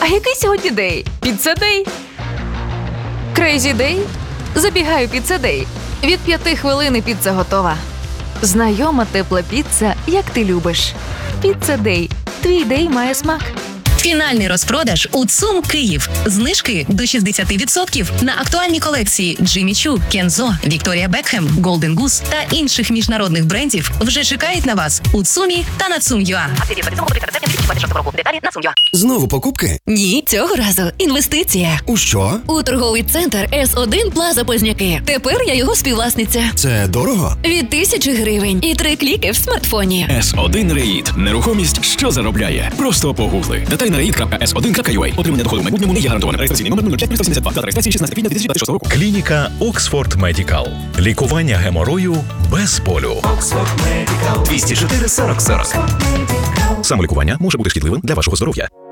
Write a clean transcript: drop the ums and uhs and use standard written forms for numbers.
який сьогодні день? Піцца-дей? Крейзі-дей? Забігаю піцца-дей. Від 5 хвилин піца готова. Знайома тепла піца, як ти любиш. Піцца-дей. Твій дей має смак. Фінальний розпродаж у ЦУМ Київ. Знижки до 60% на актуальні колекції Джиммі Чу, Кензо, Вікторія Бекхем, Голден Гус та інших міжнародних брендів вже чекають на вас у ЦУМі та на ЦУМ.ua. Знову покупки? Ні, цього разу інвестиція. У що? У торговий центр С1 Плаза Позняки. Тепер я його співвласниця. Це дорого? Від 1000 гривень і 3 кліки в смартфоні. S1 REIT. Нерухомість, що заробляє. Просто погугли. Деталі на REIT.S1.ua. Отримання доходу в майбутньому не є гарантоване. Реєстраційний номер 05372. Дата реєстрації 16 квітня 2026 року. Клініка Оксфорд Медікал. Лікування геморою без болю. 204 40 40. Самолікування може бути шкідливим для вашого здоров'я.